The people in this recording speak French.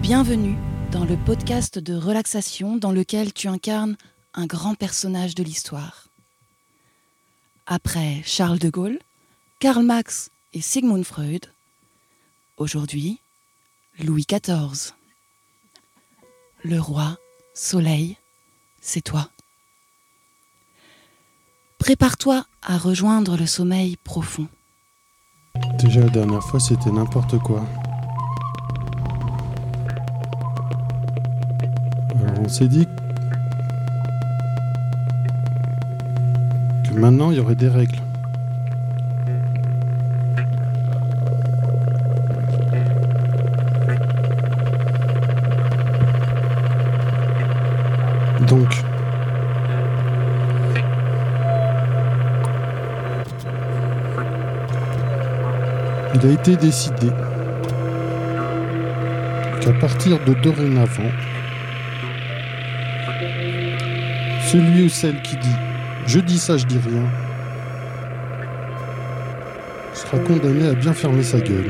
Bienvenue dans le podcast de relaxation dans lequel tu incarnes un grand personnage de l'histoire. Après Charles de Gaulle, Karl Marx et Sigmund Freud, aujourd'hui, Louis XIV. Le roi, soleil, c'est toi. Prépare-toi à rejoindre le sommeil profond. Déjà la dernière fois c'était n'importe quoi. Alors on s'est dit que maintenant il y aurait des règles. Donc il a été décidé qu'à partir de dorénavant, celui ou celle qui dit « je dis ça, je dis rien » sera condamné à bien fermer sa gueule.